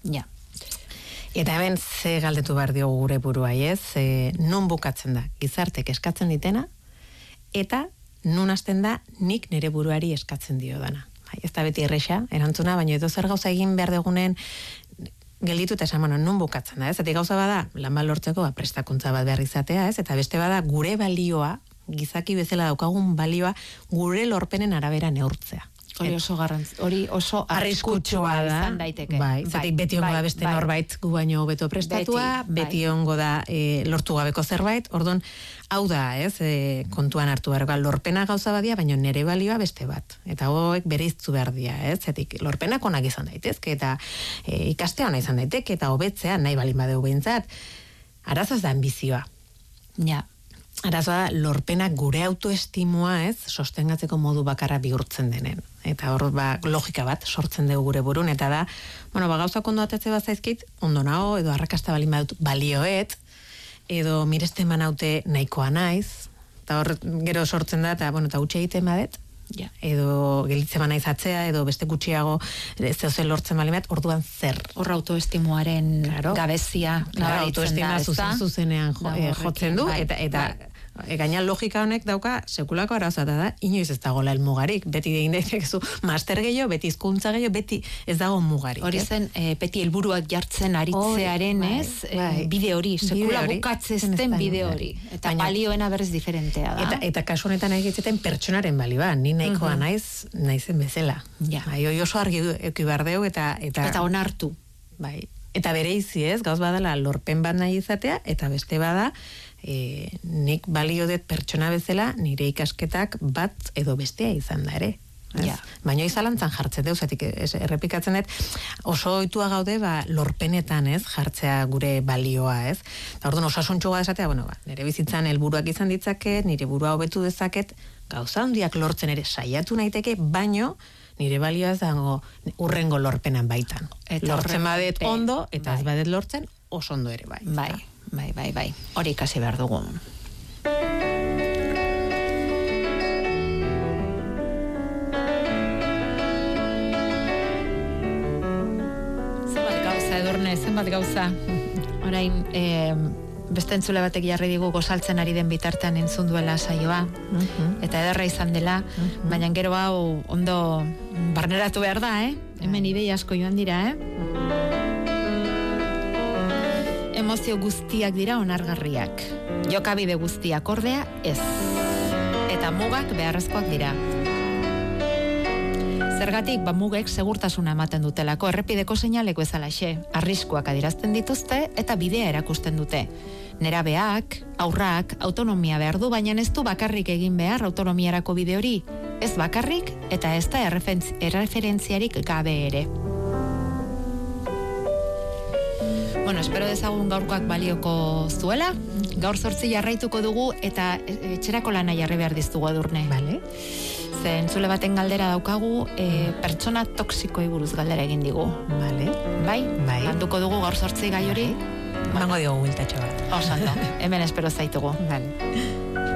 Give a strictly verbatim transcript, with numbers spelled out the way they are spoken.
Ja. Eta hemen ze galdetu behar diogu gure buruai, ez? E, nun bukatzen da gizartek eskatzen ditena, eta nun hasten da nik nire buruari eskatzen dio dana. Bai, ez da beti erresa, erantzuna, baina edo zer gauza egin behar dugunen gelditu eta esan, bueno, nun bukatzen da, ez? Eta gauza bada, lan bat lortzeko, ba, prestakuntza bat behar izatea, ez? Eta beste bada, gure balioa, gizaki bezala daukagun balioa, gure lorpenen arabera neurtzea. Hori oso garrantz, hori oso arriskutsua da, izan daiteke. Bai, zatik beti ongo da beste bai, norbait gu baino hobeto prestatua, beti, beti bai. ongo da e, lortu gabeko zerbait, ordon, hau da, ez, e, kontuan hartu behar, lorpena gauza badia, baina nere balioa beste bat. Eta hoek bereiztu behar dia, ez, zatik lorpenak onak izan daitezke, eta e, ikastea ona izan daiteke, eta hobetzea nahi balin badeu behintzat, arazoz da ambizioa. Ja. Arazoa da, lorpenak gure autoestimua, ez, sostengatzeko modu bakarra bihurtzen denen. Eta hor, ba, logika bat sortzen dugu gure burun, eta da, bueno, ba, gauzak ondo atetze bat zaizkit, ondo nago, edo arrakasta balin badut balioet, edo mireste manaute nahikoa naiz, eta hor, gero sortzen da, eta, bueno, eta utxe egiten badet, ja. edo gelitze banaiz atzea, edo beste gutxiago zeuzen lortzen balin bat, orduan zer. Hor autoestimuaren claro. gabezia, claro, autoestima zuzen zuzenean jo, eh, jotzen du, bai, eta, eta bai. E, gaina logika honek dauka sekulako arazoa da, inoiz ez dagoela elmugarik, beti egin daitekezu master gehiago, beti hizkuntza gehiago, beti ez dago mugarik. Hori zen, e, beti helburuak jartzen aritzearen, bai, ez, bai. E, bide hori, sekula bukatzezten bide hori. Eta baina, balioena berez diferentea da. Eta, eta kasu honetan egitzetan pertsonaren balioa, ni nahikoa uh-huh. naiz, naizen bezala. Ja. Bai, oso argi eki bardeu, eta... Eta, eta onartu. Bai. Eta bere izi ez, gauz badala lorpen bat nahi izatea, eta beste bada, E, nik balio dut pertsona bezala nire ikasketak bat edo bestea izan da ere. Ja. Baina izalantzan jartzen deu, zatik errepikatzen dut, oso ohitua gaude ba, lorpenetan ez, jartzea gure balioa ez. Eta orduan osasuntxu bat esatea, bueno, ba, nire bizitzan helburuak izan ditzaket, nire burua hobetu dezaket, gauza handiak lortzen ere saiatu naiteke, baino nire balioa ez dago urrengo lorpenan baitan. Eta lortzen badet ondo, eta bai. ez badet lortzen oso ondo ere bai. Bai. Bai, bai, bai. Hori ikasi behar dugu. Zenbat gauza, Edurne, zenbat gauza. Orain, eh, beste entzule batek jarri digu gozaltzen ari den bitartean entzun duela saioa, uh-huh. eta ederra izan dela, uh-huh. baina gero hau ondo barneratu behar da, eh? Hemen ideia asko joan dira, eh? Emozio guztiak dira onargarriak. Jokabide guztiak ordea ez. Eta mugak beharrezkoak dira. Zergatik, ba mugek segurtasuna ematen dutelako, errepideko seinaleko ezalaxe, arriskuak adierazten dituzte eta bidea erakusten dute. Nerabeak, aurrak, autonomia behar du, baina ez du bakarrik egin behar autonomiarako bide hori. Ez bakarrik eta ez da erreferentziarik gabe ere. Bueno, espero dezagun gaurkoak balioko zuela. Gaur zortzi jarraituko dugu eta etxerako lana jarri behar diztugu, Edurne. Vale. Zen zule baten galdera daukagu, e, pertsona toksikoei buruz galdera egin digu. Vale. Bai? Bai. Landuko dugu gaur zortzi gai hori. Mango diogu biltatxo bat. Osando, hemen espero zaitugu. Vale.